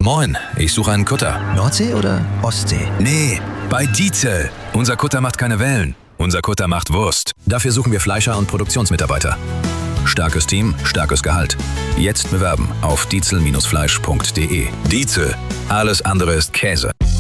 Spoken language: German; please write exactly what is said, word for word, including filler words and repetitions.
Moin, ich suche einen Kutter. Nordsee oder Ostsee? Nee, bei Dietzel. Unser Kutter macht keine Wellen. Unser Kutter macht Wurst. Dafür suchen wir Fleischer und Produktionsmitarbeiter. Starkes Team, starkes Gehalt. Jetzt bewerben auf dietzel Bindestrich fleisch punkt de. Dietzel. Alles andere ist Käse.